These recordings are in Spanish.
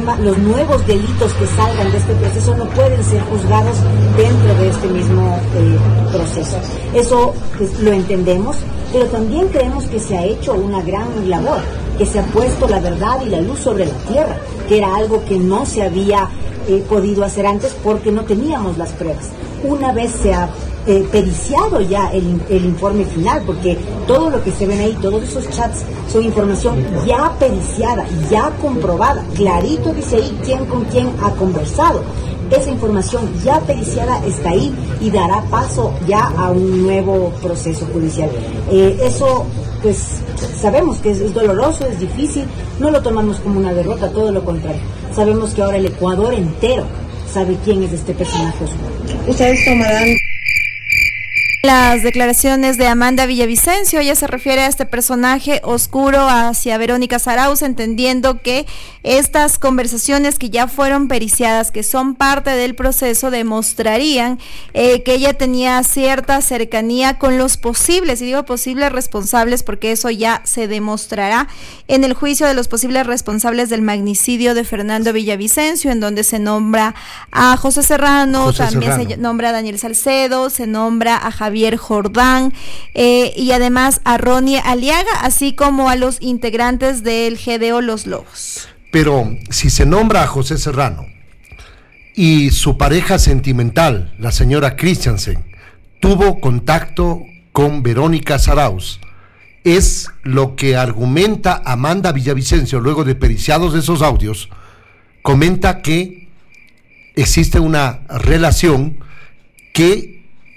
los nuevos delitos que salgan de este proceso no pueden ser juzgados dentro de este mismo proceso. Eso pues, lo entendemos, pero también creemos que se ha hecho una gran labor, que se ha puesto la verdad y la luz sobre la tierra, que era algo que no se había podido hacer antes porque no teníamos las pruebas. Una vez se ha periciado ya el informe final, porque todo lo que se ven ahí, todos esos chats son información ya periciada, ya comprobada, clarito dice ahí quién con quién ha conversado. Esa información ya periciada está ahí y dará paso ya a un nuevo proceso judicial. Eso pues sabemos que es doloroso, es difícil, no lo tomamos como una derrota, todo lo contrario. Sabemos que ahora el Ecuador entero sabe quién es este personaje oscuro. Ustedes tomarán las declaraciones de Amanda Villavicencio. Ella se refiere a este personaje oscuro hacia Verónica Zarauz, entendiendo que estas conversaciones que ya fueron periciadas, que son parte del proceso, demostrarían que ella tenía cierta cercanía con los posibles, y digo posibles responsables porque eso ya se demostrará en el juicio de los posibles responsables del magnicidio de Fernando Villavicencio, en donde se nombra a José Serrano, se nombra a Daniel Salcedo, se nombra a Javier Jordán y además a Ronnie Aliaga, así como a los integrantes del GDO Los Lobos. Pero si se nombra a José Serrano y su pareja sentimental, la señora Christiansen, tuvo contacto con Verónica Zarauz, es lo que argumenta Amanda Villavicencio luego de periciados esos audios, comenta que existe una relación que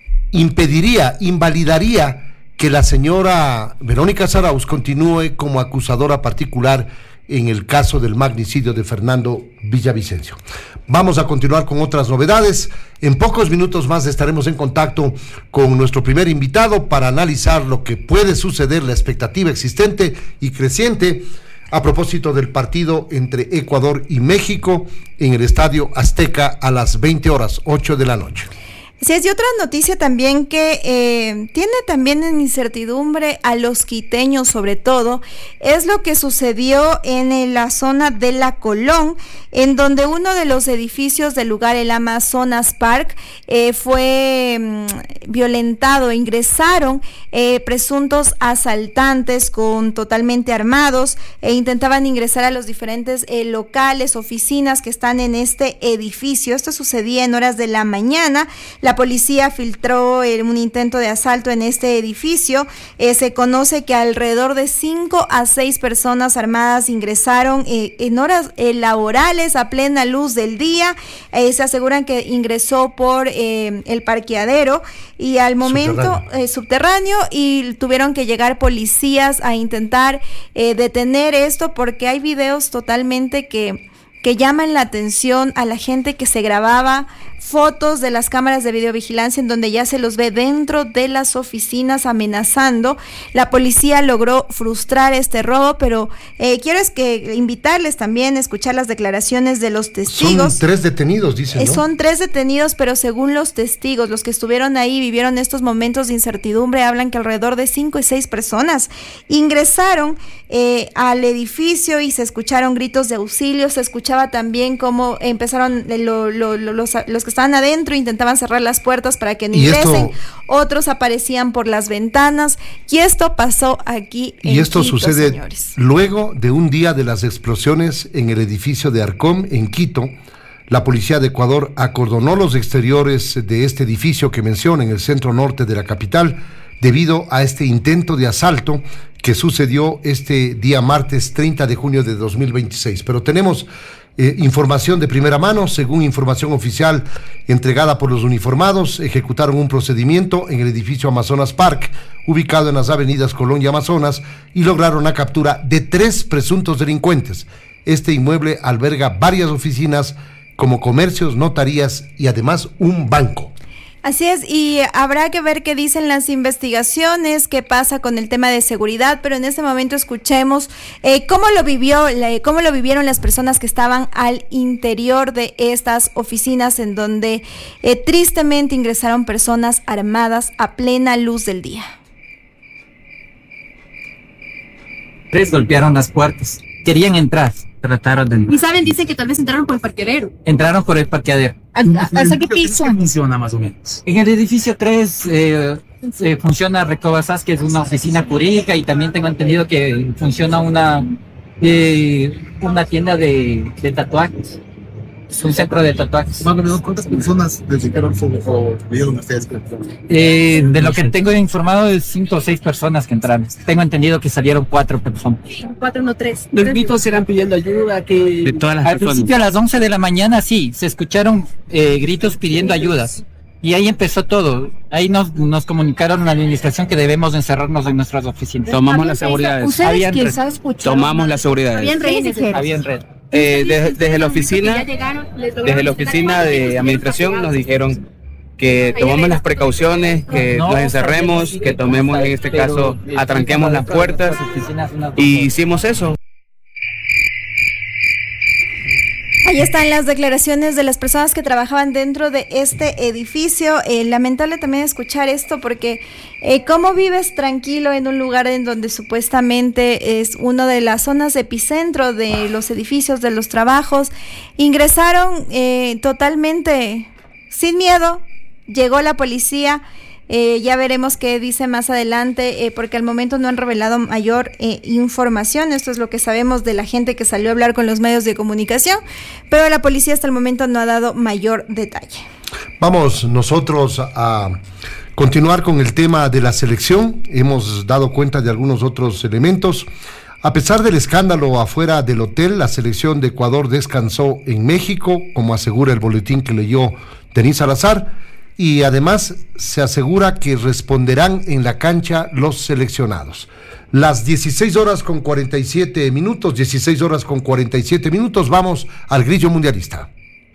invalidaría que la señora Verónica Zarauz continúe como acusadora particular en el caso del magnicidio de Fernando Villavicencio. Vamos a continuar con otras novedades. En pocos minutos más estaremos en contacto con nuestro primer invitado para analizar lo que puede suceder, la expectativa existente y creciente a propósito del partido entre Ecuador y México en el Estadio Azteca a las 20 horas, 8 de la noche. Sí, es, y otra noticia también que tiene también en incertidumbre a los quiteños sobre todo, es lo que sucedió en la zona de La Colón, en donde uno de los edificios del lugar, el Amazonas Park, fue violentado. Ingresaron presuntos asaltantes totalmente armados e intentaban ingresar a los diferentes locales, oficinas que están en este edificio. Esto sucedía en horas de la mañana. La policía filtró un intento de asalto en este edificio. Se conoce que alrededor de 5 a 6 personas armadas ingresaron en horas laborales a plena luz del día. Se aseguran que ingresó por el parqueadero y al momento subterráneo, y tuvieron que llegar policías a intentar detener esto, porque hay videos totalmente que llaman la atención a la gente que se grababa, fotos de las cámaras de videovigilancia en donde ya se los ve dentro de las oficinas amenazando. La policía logró frustrar este robo, pero quiero invitarles también a escuchar las declaraciones de los testigos. Son 3 detenidos, dicen, ¿no? Son 3 detenidos, pero según los testigos, los que estuvieron ahí, vivieron estos momentos de incertidumbre, hablan que alrededor de 5 y 6 personas ingresaron al edificio y se escucharon gritos de auxilio. Se escuchaba también cómo empezaron los que estaban adentro, intentaban cerrar las puertas para que no ingresen, otros aparecían por las ventanas, y esto pasó aquí en Quito. Y esto sucede, señores, luego de un día de las explosiones en el edificio de Arcom en Quito. La policía de Ecuador acordonó los exteriores de este edificio que menciona en el centro norte de la capital, debido a este intento de asalto que sucedió este día martes 30 de junio de 2026. Pero tenemos información de primera mano. Según información oficial entregada por los uniformados, ejecutaron un procedimiento en el edificio Amazonas Park, ubicado en las avenidas Colón y Amazonas, y lograron la captura de 3 presuntos delincuentes. Este inmueble alberga varias oficinas como comercios, notarías y además un banco. Así es, y habrá que ver qué dicen las investigaciones, qué pasa con el tema de seguridad, pero en este momento escuchemos cómo lo vivieron las personas que estaban al interior de estas oficinas, en donde tristemente ingresaron personas armadas a plena luz del día. 3 golpearon las puertas. querían entrar, trataron de entrar. Y saben, dicen que tal vez entraron por el parqueadero. Entraron por el parqueadero. ¿Hasta qué piso? Funciona más o menos. En el edificio 3 funciona Recobasas, que es una oficina jurídica, y también tengo entendido que funciona una tienda de tatuajes. Es un centro de tatuajes. Más o menos, ¿cuántas personas dedicaron o vieron ustedes? De lo que tengo informado es 5 o 6 personas que entraron. Tengo entendido que salieron 4 personas. 4, no 3. Los gritos eran pidiendo ayuda, que De todas las Al principio, a las 11 de la mañana, sí, se escucharon gritos pidiendo ayuda. Y ahí empezó todo. Ahí nos comunicaron la administración que debemos encerrarnos en nuestras oficinas. Tomamos las seguridades. ¿Ustedes quienes han escuchado? Tomamos las seguridades. Habían rehenes. Habían red. Desde la oficina de administración nos dijeron que tomamos las precauciones, que nos encerremos, que tomemos, en este caso, atranquemos las puertas, y hicimos eso. Ahí están las declaraciones de las personas que trabajaban dentro de este edificio. Lamentable también escuchar esto porque ¿cómo vives tranquilo en un lugar en donde supuestamente es una de las zonas de epicentro de los edificios, de los trabajos? Ingresaron totalmente sin miedo, llegó la policía. Ya veremos qué dice más adelante, porque al momento no han revelado mayor información. Esto es lo que sabemos de la gente que salió a hablar con los medios de comunicación, pero la policía hasta el momento no ha dado mayor detalle. Vamos nosotros a continuar con el tema de la selección. Hemos dado cuenta de algunos otros elementos. A pesar del escándalo afuera del hotel, la selección de Ecuador descansó en México, como asegura el boletín que leyó Denis Salazar. Y además se asegura que responderán en la cancha los seleccionados. Las 16 horas con 47 minutos, vamos al Grillo Mundialista.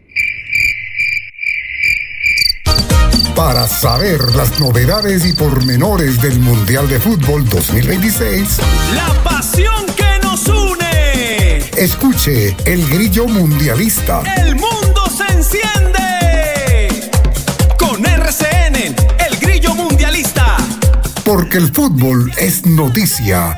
Para saber las novedades y pormenores del Mundial de Fútbol 2026, la pasión que nos une. Escuche el Grillo Mundialista. El mundo se enciende. RCN, el Grillo Mundialista. Porque el fútbol es noticia.